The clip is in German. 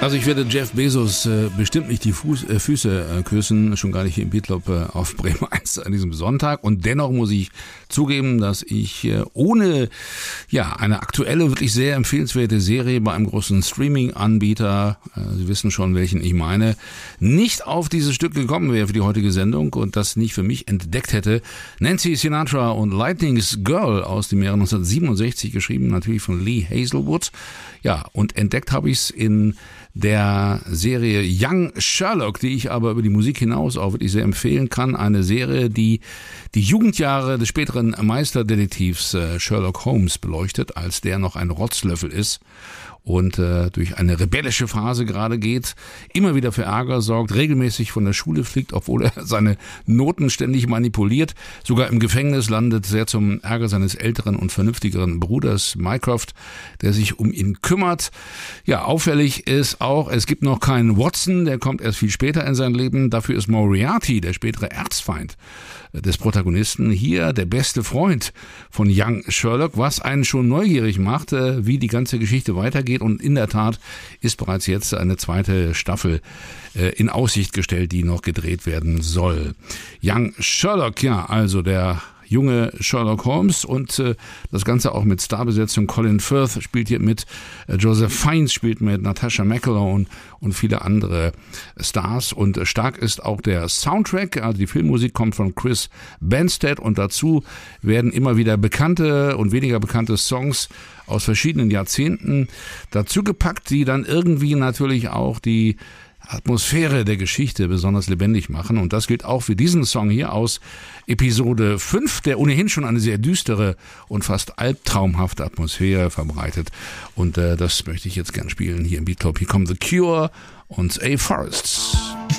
Also ich werde Jeff Bezos bestimmt nicht die Füße küssen, schon gar nicht hier im Beatclub auf Bremen 1 an diesem Sonntag. Und dennoch muss ich zugeben, dass ich ohne eine aktuelle, wirklich sehr empfehlenswerte Serie bei einem großen Streaming-Anbieter, Sie wissen schon, welchen ich meine, nicht auf dieses Stück gekommen wäre für die heutige Sendung und das nicht für mich entdeckt hätte. Nancy Sinatra und Lightning's Girl aus dem Jahre 1967, geschrieben natürlich von Lee Hazelwood. Ja, und entdeckt habe ich es in der Serie Young Sherlock, die ich aber über die Musik hinaus auch wirklich sehr empfehlen kann. Eine Serie, die die Jugendjahre des späteren Meisterdetektivs Sherlock Holmes beleuchtet, als der noch ein Rotzlöffel ist und durch eine rebellische Phase gerade geht, immer wieder für Ärger sorgt, regelmäßig von der Schule fliegt, obwohl er seine Noten ständig manipuliert, sogar im Gefängnis landet, sehr zum Ärger seines älteren und vernünftigeren Bruders Mycroft, der sich um ihn kümmert. Ja, auffällig ist auch, es gibt noch keinen Watson, der kommt erst viel später in sein Leben, dafür ist Moriarty, der spätere Erzfeind des Protagonisten, hier der beste Freund von Young Sherlock, was einen schon neugierig macht, wie die ganze Geschichte weitergeht. Und in der Tat ist bereits jetzt eine zweite Staffel in Aussicht gestellt, die noch gedreht werden soll. Young Sherlock, ja, also der junge Sherlock Holmes und das Ganze auch mit Starbesetzung. Colin Firth spielt hier mit, Joseph Fiennes spielt mit, Natasha McElhone und viele andere Stars. Und stark ist auch der Soundtrack, also die Filmmusik kommt von Chris Banstead und dazu werden immer wieder bekannte und weniger bekannte Songs aus verschiedenen Jahrzehnten dazu gepackt, die dann irgendwie natürlich auch die Atmosphäre der Geschichte besonders lebendig machen. Und das gilt auch für diesen Song hier aus Episode 5, der ohnehin schon eine sehr düstere und fast albtraumhafte Atmosphäre verbreitet. Und das möchte ich jetzt gern spielen hier im Beatclub. Hier kommt The Cure und A Forests.